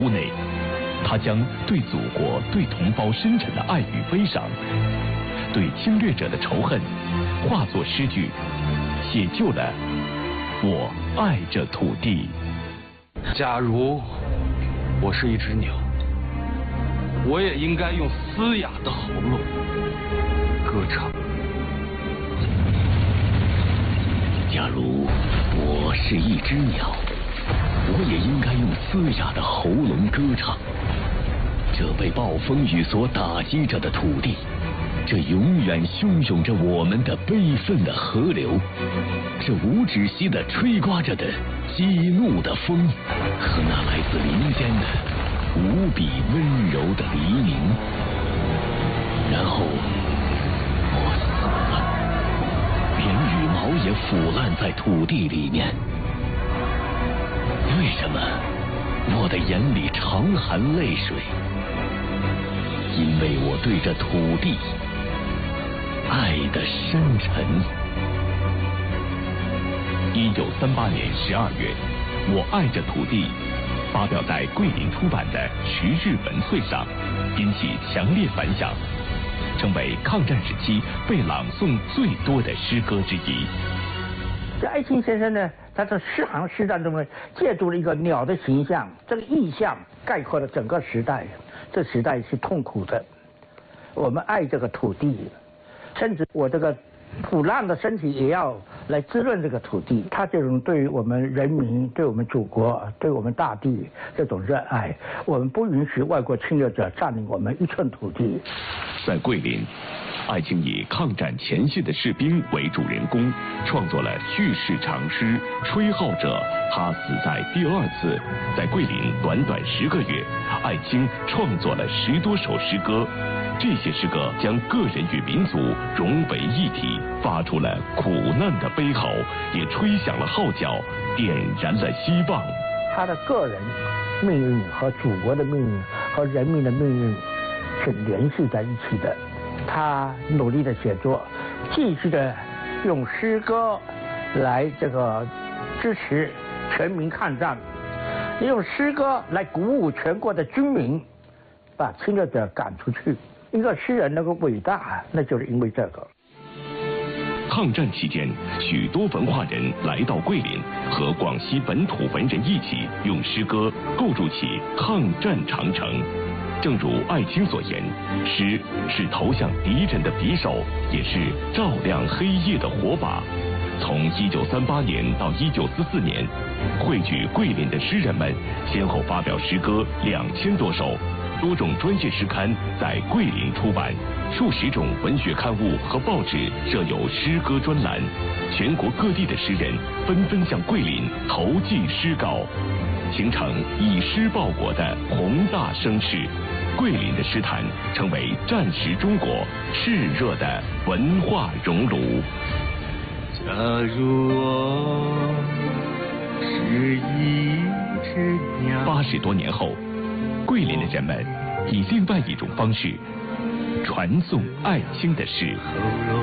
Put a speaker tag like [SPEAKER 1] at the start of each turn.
[SPEAKER 1] 屋内，他将对祖国、对同胞深沉的爱与悲伤，对侵略者的仇恨，化作诗句，写就了我爱这土地。
[SPEAKER 2] 假如我是一只鸟，我也应该用嘶哑的喉咙歌唱。
[SPEAKER 3] 假如我是一只鸟，我也应该用嘶哑的喉咙歌唱。这被暴风雨所打击着的土地，这永远汹涌着我们的悲愤的河流，这无止息地吹刮着的激怒的风，和那来自林间的无比温柔的黎明。然后我死了，连羽毛也腐烂在土地里面。为什么我的眼里常含泪水？因为我对这土地爱的深沉。
[SPEAKER 1] 1938年12月，《我爱这土地》发表在桂林出版的时日文萃上，引起强烈反响，成为抗战时期被朗诵最多的诗歌之一。
[SPEAKER 4] 这艾青先生呢，他在诗行诗当中呢，借助了一个鸟的形象，这个意象概括了整个时代。这时代是痛苦的，我们爱这个土地，甚至我这个腐烂的身体也要来滋润这个土地。他这种对于我们人民、对我们祖国、对我们大地这种热爱，我们不允许外国侵略者占领我们一寸土地。
[SPEAKER 1] 在桂林，艾青以抗战前线的士兵为主人公，创作了叙事长诗《吹号者》。他死在第2次。在桂林短短10个月，艾青创作了10多首诗歌。这些诗歌将个人与民族融为一体，发出了苦难的悲嚎，也吹响了号角，点燃了希望。
[SPEAKER 4] 他的个人命运和祖国的命运和人民的命运是联系在一起的。他努力的写作，继续的用诗歌来这个支持全民抗战，用诗歌来鼓舞全国的军民，把侵略者赶出去。一个诗人能够伟大，那就是因为这个。
[SPEAKER 1] 抗战期间，许多文化人来到桂林，和广西本土文人一起用诗歌构筑起抗战长城。正如艾青所言，诗是投向敌人的匕首，也是照亮黑夜的火把。从1938年到1944年，汇聚桂林的诗人们先后发表诗歌2000多首，多种专业诗刊在桂林出版，数十种文学刊物和报纸设有诗歌专栏，全国各地的诗人纷纷向桂林投寄诗稿，形成以诗报国的宏大声势。桂林的诗坛成为战时中国炽热的文化熔炉。
[SPEAKER 5] 假如我是一只鸟
[SPEAKER 1] ，80多年后，桂林的人们以另外一种方式传颂艾青的诗。